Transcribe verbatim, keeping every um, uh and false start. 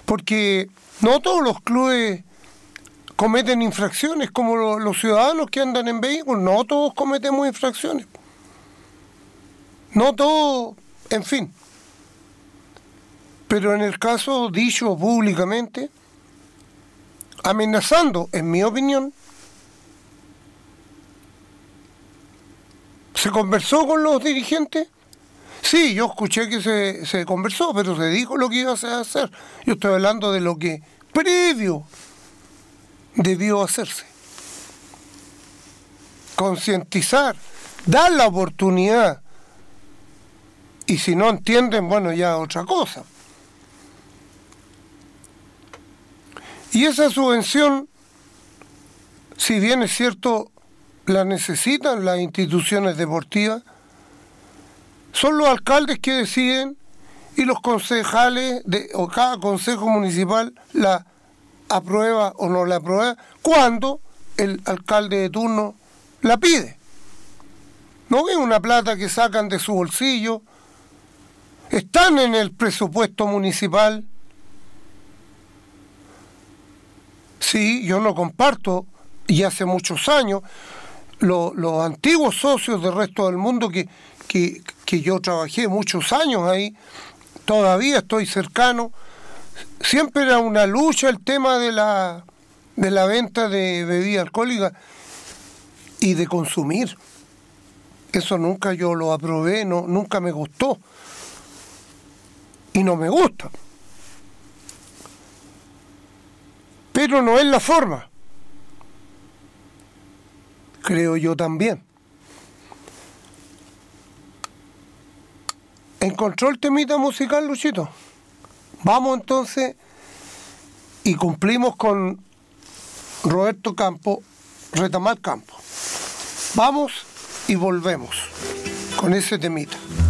porque no todos los clubes cometen infracciones como lo, los ciudadanos que andan en vehículos, no todos cometemos infracciones. No todos, en fin. Pero en el caso dicho públicamente, amenazando, en mi opinión, ¿se conversó con los dirigentes? Sí, yo escuché que se, se conversó, pero se dijo lo que iba a hacer. Yo estoy hablando de lo que previo debió hacerse. Concientizar, dar la oportunidad. Y si no entienden, bueno, ya otra cosa. Y esa subvención, si bien es cierto, la necesitan las instituciones deportivas, son los alcaldes que deciden y los concejales de, o cada consejo municipal la aprueba o no la aprueba cuando el alcalde de turno la pide. No es una plata que sacan de su bolsillo, están en el presupuesto municipal. Sí, yo no comparto, y hace muchos años, lo, los antiguos socios del resto del mundo que, que, que yo trabajé muchos años ahí, todavía estoy cercano, siempre era una lucha el tema de la, de la venta de bebida alcohólica y de consumir. Eso nunca yo lo aprobé, no, nunca me gustó. Y no me gusta. Pero no es la forma. Creo yo también. ¿Encontró el temita musical, Luchito? Vamos entonces y cumplimos con Roberto Campo, Retamal Campo. Vamos y volvemos con ese temita.